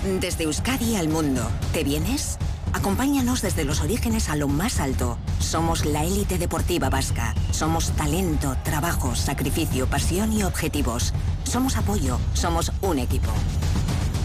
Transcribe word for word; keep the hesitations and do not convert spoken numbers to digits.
Desde Euskadi al mundo. ¿Te vienes? Acompáñanos desde los orígenes a lo más alto. Somos la élite deportiva vasca. Somos talento, trabajo, sacrificio, pasión y objetivos. Somos apoyo. Somos un equipo.